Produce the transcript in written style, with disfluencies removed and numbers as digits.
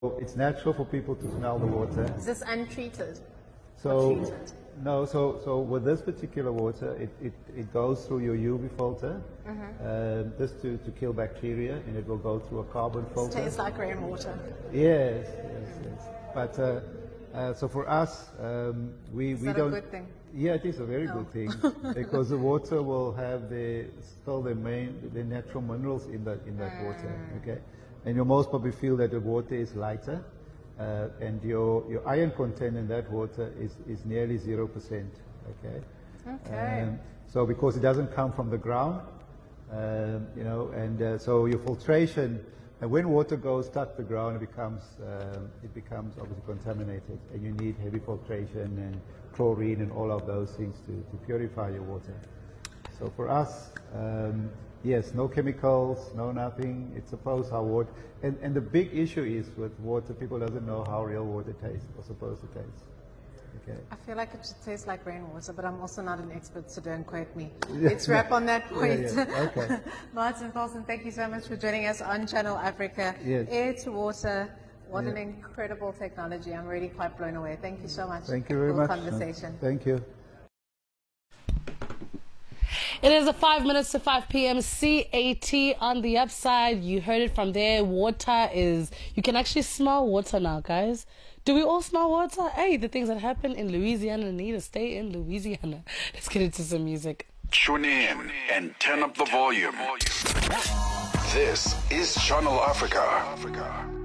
it's natural for people to smell the water. Is this untreated? So, treated? no, so with this particular water, it goes through your UV filter, just to kill bacteria, and it will go through a carbon filter. It tastes like rainwater. Yes. But so for us, we Is that don't. a good thing? Yeah, it is a very good thing because the water will have still the natural minerals in that water. Okay, and you'll most probably feel that the water is lighter, and your iron content in that water is nearly 0%. Okay. Okay. So because it doesn't come from the ground, so your filtration. And when water goes touch the ground, it becomes obviously contaminated, and you need heavy filtration and chlorine and all of those things to purify your water. So for us, yes, no chemicals, no nothing. It's supposed how water. And the big issue is with water, people doesn't know how real water tastes or supposed to taste. Okay. I feel like it should taste like rainwater, but I'm also not an expert, so don't quote me. Let's wrap on that point. Okay. Martin Paulson, thank you so much for joining us on Channel Africa. Yes. Air to water. What an incredible technology. I'm really quite blown away. Thank you so much. Thank you very for the much. conversation. Thank you. It is 5 minutes to 5 p.m. CAT on the upside. You heard it from there. Water is... You can actually smell water now, guys. Do we all smell water? Hey, the things that happen in Louisiana need to stay in Louisiana. Let's get into some music. Tune in and turn up the volume. This is Channel Africa.